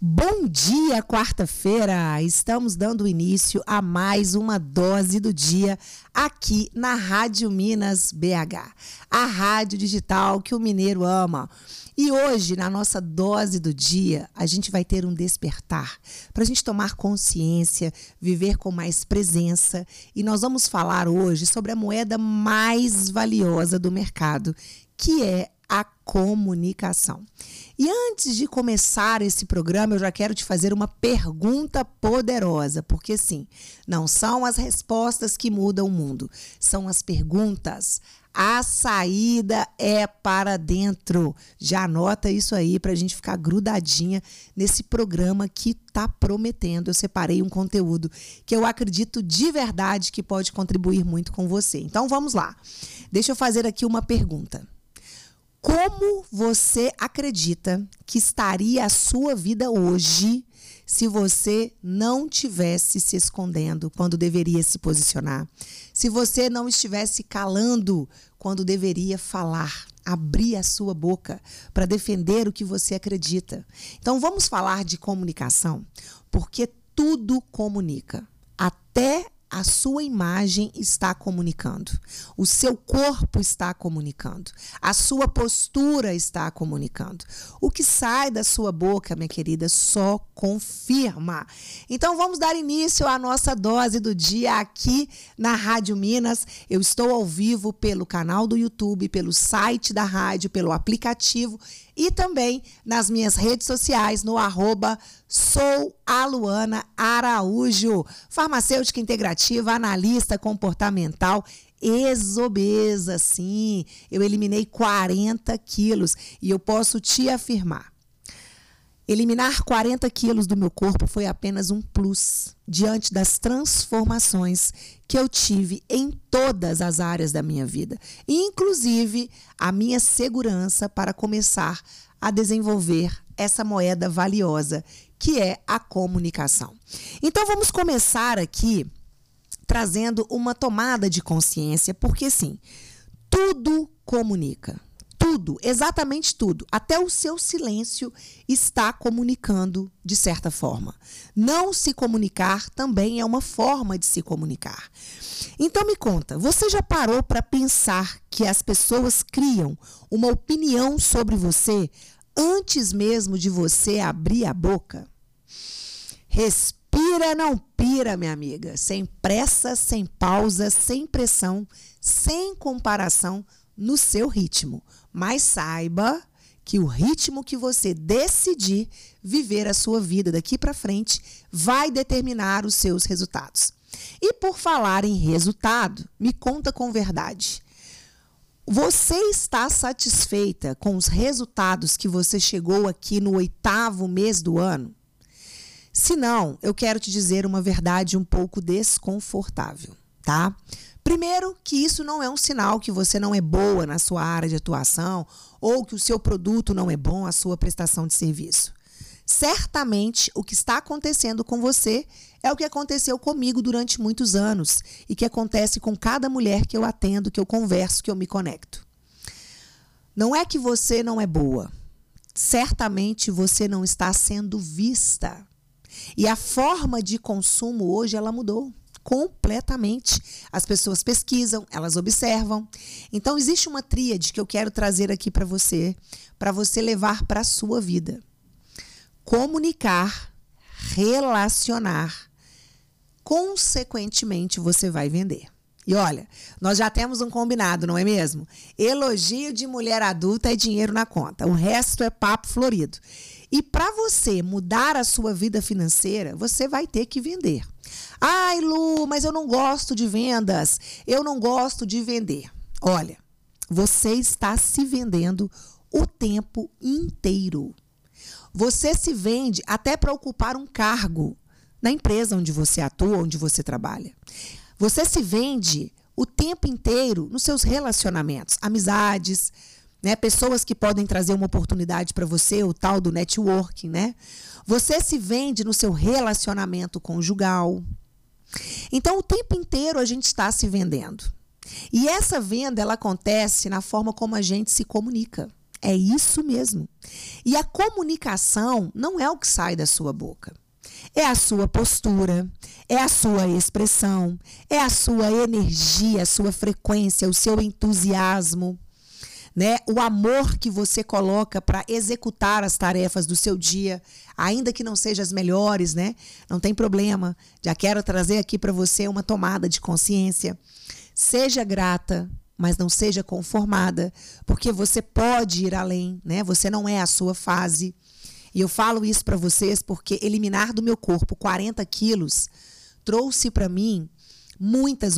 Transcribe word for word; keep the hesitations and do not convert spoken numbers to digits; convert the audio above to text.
Bom dia, quarta-feira! Estamos dando início a mais uma dose do dia aqui na Rádio Minas B H, a rádio digital que o mineiro ama. E hoje, na nossa dose do dia, a gente vai ter um despertar para a gente tomar consciência, viver com mais presença. E nós vamos falar hoje sobre a moeda mais valiosa do mercado, que é a comunicação. E antes de começar esse programa, eu já quero te fazer uma pergunta poderosa, porque sim, não são as respostas que mudam o mundo, são as perguntas. A saída é para dentro. Já anota isso aí para a gente ficar grudadinha nesse programa que está prometendo. Eu separei um conteúdo que eu acredito de verdade que pode contribuir muito com você. Então vamos lá. Deixa eu fazer aqui uma pergunta. Como você acredita que estaria a sua vida hoje se você não tivesse se escondendo quando deveria se posicionar? Se você não estivesse calando quando deveria falar, abrir a sua boca para defender o que você acredita? Então vamos falar de comunicação, porque tudo comunica, até a sua imagem está comunicando, o seu corpo está comunicando, a sua postura está comunicando. O que sai da sua boca, minha querida, só confirma. Então vamos dar início à nossa dose do dia aqui na Rádio Minas. Eu estou ao vivo pelo canal do YouTube, pelo site da rádio, pelo aplicativo e também nas minhas redes sociais no arroba Sou a Luana Araújo, farmacêutica integrativa, analista comportamental, ex-obesa, sim. Eu eliminei quarenta quilos e eu posso te afirmar, eliminar quarenta quilos do meu corpo foi apenas um plus diante das transformações que eu tive em todas as áreas da minha vida, inclusive a minha segurança para começar a desenvolver essa moeda valiosa que é a comunicação. Então vamos começar aqui trazendo uma tomada de consciência, porque sim, tudo comunica. Tudo, exatamente tudo, até o seu silêncio está comunicando de certa forma. Não se comunicar também é uma forma de se comunicar. Então me conta, você já parou para pensar que as pessoas criam uma opinião sobre você antes mesmo de você abrir a boca? Respira, não pira, minha amiga. Sem pressa, sem pausa, sem pressão, sem comparação, no seu ritmo. Mas saiba que o ritmo que você decidir viver a sua vida daqui para frente vai determinar os seus resultados. E por falar em resultado, me conta com verdade. Você está satisfeita com os resultados que você chegou aqui no oitavo mês do ano? Se não, eu quero te dizer uma verdade um pouco desconfortável, tá? Primeiro, que isso não é um sinal que você não é boa na sua área de atuação ou que o seu produto não é bom, a sua prestação de serviço. Certamente, o que está acontecendo com você é o que aconteceu comigo durante muitos anos e que acontece com cada mulher que eu atendo, que eu converso, que eu me conecto. Não é que você não é boa. Certamente, você não está sendo vista. E a forma de consumo hoje, ela mudou completamente. As pessoas pesquisam, elas observam. Então, existe uma tríade que eu quero trazer aqui para você, para você levar para a sua vida. Comunicar, relacionar, consequentemente, você vai vender. E olha, nós já temos um combinado, não é mesmo? Elogio de mulher adulta é dinheiro na conta. O resto é papo florido. E para você mudar a sua vida financeira, você vai ter que vender. Ai, Lu, mas eu não gosto de vendas. Eu não gosto de vender. Olha, você está se vendendo o tempo inteiro. Você se vende até para ocupar um cargo na empresa onde você atua, onde você trabalha. Você se vende o tempo inteiro nos seus relacionamentos, amizades, né? Pessoas que podem trazer uma oportunidade para você, o tal do networking, né? Você se vende no seu relacionamento conjugal. Então, o tempo inteiro a gente está se vendendo. E essa venda, ela acontece na forma como a gente se comunica. É isso mesmo. E a comunicação não é o que sai da sua boca. É a sua postura, é a sua expressão, é a sua energia, a sua frequência, o seu entusiasmo, né? O amor que você coloca para executar as tarefas do seu dia, ainda que não sejam as melhores, né? Não tem problema. Já quero trazer aqui para você uma tomada de consciência. Seja grata, mas não seja conformada, porque você pode ir além, né? Você não é a sua fase. E eu falo isso para vocês porque eliminar do meu corpo quarenta quilos trouxe para mim muitas